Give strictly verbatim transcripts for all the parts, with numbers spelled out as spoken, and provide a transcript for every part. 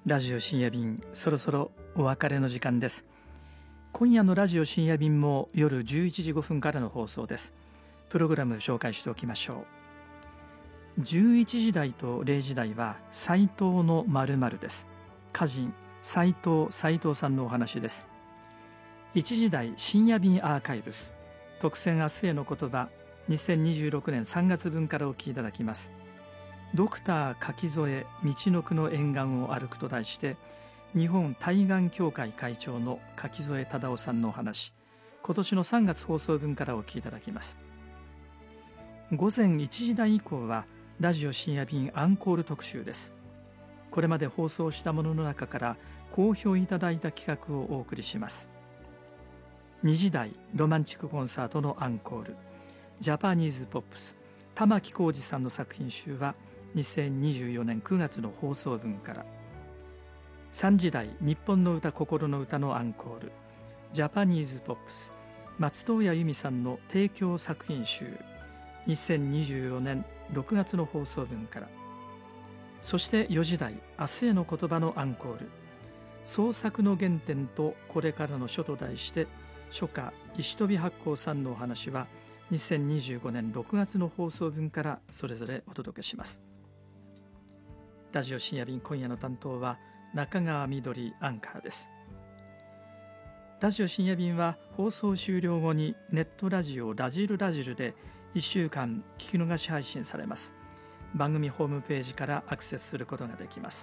ラジオ深夜便、そろそろお別れの時間です。今夜のラジオ深夜便も夜じゅういちじごふんからの放送です。プログラム紹介しておきましょう。じゅういちじ台とれいじ台は斉藤の〇〇です。歌人斉藤斉藤さんのお話です。いちじ台深夜便アーカイブス、特選明日への言葉、にせんにじゅうろくねんさんがつ分からお聞きいただきます。ドクター柿添道のくの沿岸を歩くと題して、日本対岸協会会長の柿添忠夫さんのお話、今年のさんがつ放送分からお聞きいただきます。午前いちじ台以降はラジオ深夜便アンコール特集です。これまで放送したものの中から好評いただいた企画をお送りします。にじ台ロマンチックコンサートのアンコール、ジャパニーズポップス、玉置浩二さんの作品集はにせんにじゅうよねんくがつの放送分から。さんじ台日本の歌心の歌のアンコール、ジャパニーズポップス、松任谷由実さんの提供作品集、にせんにじゅうよねんろくがつの放送分から。そしてよじ台明日への言葉のアンコール、創作の原点とこれからの書と題して、書家石飛八甲さんのお話はにせんにじゅうごねんろくがつの放送分からそれぞれお届けします。ラジオ深夜便、今夜の担当は中川みどりアンカーです。ラジオ深夜便は放送終了後にネットラジオラジルラジルでいっしゅうかん聞き逃し配信されます。番組ホームページからアクセスすることができます。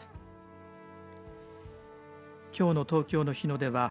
今日の東京の日の出は、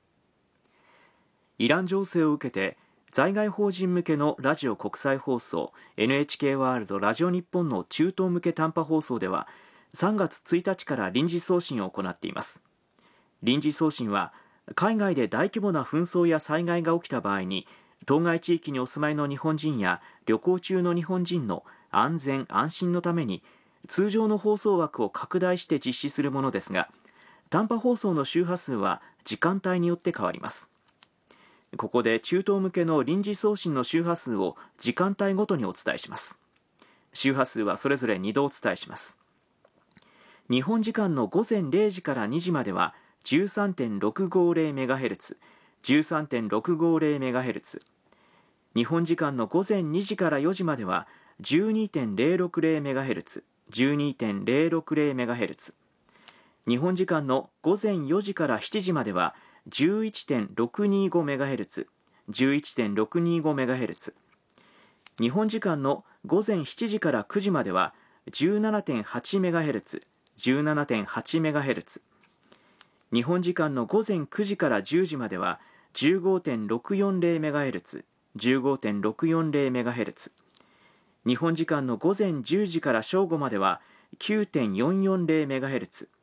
イラン情勢を受けて在外邦人向けのラジオ国際放送 エヌエイチケー ワールドラジオ日本の中東向け短波放送ではさんがつついたちから臨時送信を行っています。臨時送信は海外で大規模な紛争や災害が起きた場合に、当該地域にお住まいの日本人や旅行中の日本人の安全安心のために通常の放送枠を拡大して実施するものですが、短波放送の周波数は時間帯によって変わります。ここで中東向けの臨時送信の周波数を時間帯ごとにお伝えします。周波数はそれぞれにどお伝えします。日本時間のごぜんれいじからにじまでは じゅうさんてんろくごぜろメガヘルツ、じゅうさんてんろくごぜろメガヘルツ、日本時間のごぜんにじからよじまでは じゅうにてんぜろろくぜろメガヘルツ、じゅうにてんぜろろくぜろメガヘルツ、日本時間のごぜんよじからしちじまでは じゅういちてんろくにごメガヘルツ、じゅういちてんろくにごメガヘルツ、日本時間のごぜんしちじからくじまでは じゅうななてんはちメガヘルツ、じゅうななてんはちメガヘルツ、日本時間のごぜんくじからじゅうじまでは じゅうごてんろくよんぜろメガヘルツ、じゅうごてんろくよんぜろメガヘルツ、日本時間のごぜんじゅうじから正午までは きゅうてんよんよんぜろメガヘルツ、